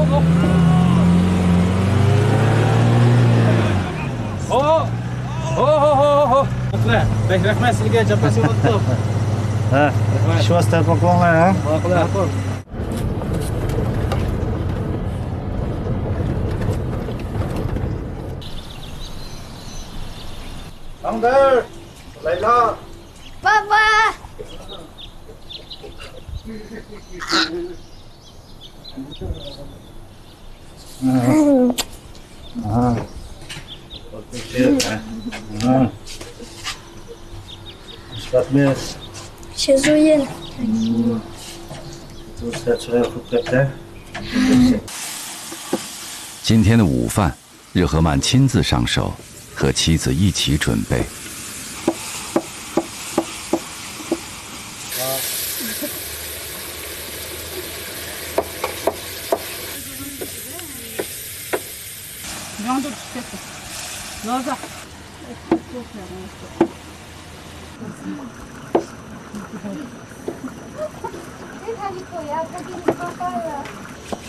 Oh. Baik, Rahmat, sizga chapasi o'tdi. Ha, shu vosita poklonlar, ha? Ma'qul. Angder, Layla. 爸爸， Spatmes. 写作业呢。 今天的午饭，日和曼亲自上手，和妻子一起准备。 这他的狗呀，它给你放饭了。